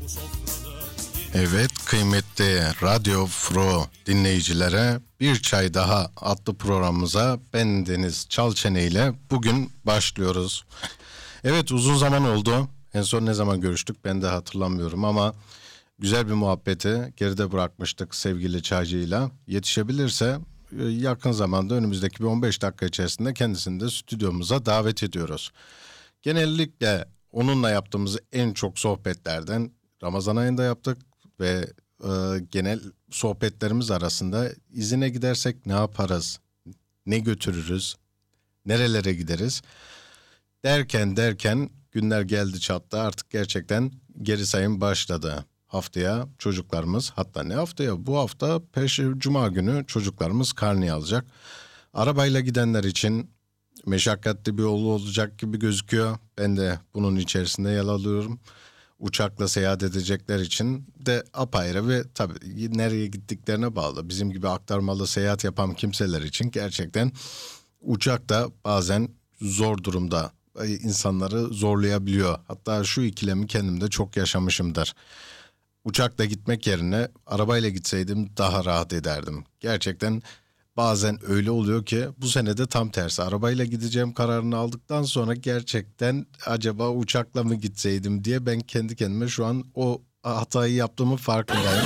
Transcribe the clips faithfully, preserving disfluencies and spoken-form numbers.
Evet kıymetli Radyo Fro dinleyicilere Bir Çay Daha adlı programımıza ben Deniz Çalçene ile bugün başlıyoruz. Evet uzun zaman oldu. En son ne zaman görüştük ben de hatırlamıyorum ama güzel bir muhabbeti geride bırakmıştık sevgili Çaycı'yla. Yetişebilirse yakın zamanda önümüzdeki bir on beş dakika içerisinde kendisini de stüdyomuza davet ediyoruz. Genellikle onunla yaptığımız en çok sohbetlerden Ramazan ayında yaptık ve e, genel sohbetlerimiz arasında izine gidersek ne yaparız, ne götürürüz, nerelere gideriz derken derken günler geldi çattı artık gerçekten geri sayım başladı. Haftaya çocuklarımız hatta ne haftaya bu hafta Perşembe Cuma günü çocuklarımız karneyi alacak. Arabayla gidenler için meşakkatli bir yol olacak gibi gözüküyor. Ben de bunun içerisinde yer alıyorum. Uçakla seyahat edecekler için de apayrı ve tabii nereye gittiklerine bağlı. Bizim gibi aktarmalı seyahat yapan kimseler için gerçekten uçak da bazen zor durumda insanları zorlayabiliyor. Hatta şu ikilemi kendimde çok yaşamışımdır. Uçakla gitmek yerine arabayla gitseydim daha rahat ederdim. Gerçekten bazen öyle oluyor ki bu sene de tam tersi. Arabayla gideceğim kararını aldıktan sonra gerçekten acaba uçakla mı gitseydim diye ben kendi kendime şu an o hatayı yaptığımın farkındayım.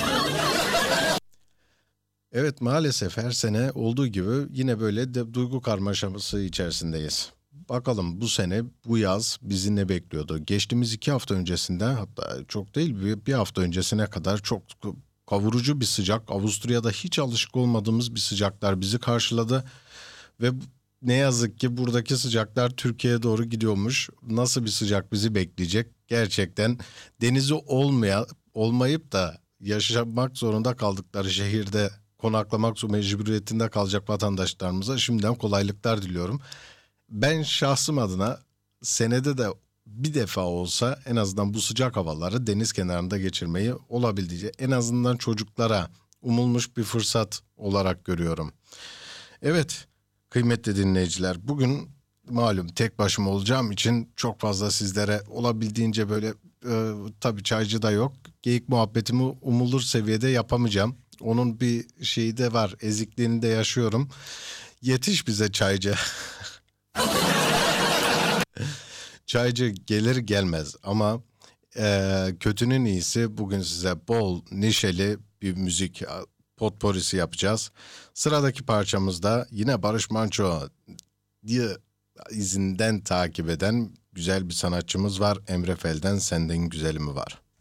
Evet maalesef her sene olduğu gibi yine böyle de duygu karmaşası içerisindeyiz. Bakalım bu sene bu yaz bizi ne bekliyordu? Geçtiğimiz iki hafta öncesinden hatta çok değil bir, bir hafta öncesine kadar çok kavurucu bir sıcak. Avusturya'da hiç alışık olmadığımız bir sıcaklar bizi karşıladı. Ve ne yazık ki buradaki sıcaklar Türkiye'ye doğru gidiyormuş. Nasıl bir sıcak bizi bekleyecek? Gerçekten denizi olmaya, olmayıp da yaşamak zorunda kaldıkları şehirde konaklamak mecburiyetinde kalacak vatandaşlarımıza şimdiden kolaylıklar diliyorum. Ben şahsım adına senede de bir defa olsa en azından bu sıcak havaları deniz kenarında geçirmeyi olabildiğince en azından çocuklara umulmuş bir fırsat olarak görüyorum. Evet kıymetli dinleyiciler bugün malum tek başıma olacağım için çok fazla sizlere olabildiğince böyle e, tabii çaycı da yok. Geyik muhabbetimi umulur seviyede yapamayacağım. Onun bir şeyi de var ezikliğini de yaşıyorum. Yetiş bize çaycı. Çaycı gelir gelmez ama e, kötünün iyisi bugün size bol neşeli bir müzik potporisi yapacağız. Sıradaki parçamızda yine Barış Manço diye izinden takip eden güzel bir sanatçımız var. Emre Fel'den Senden Güzeli Mi Var?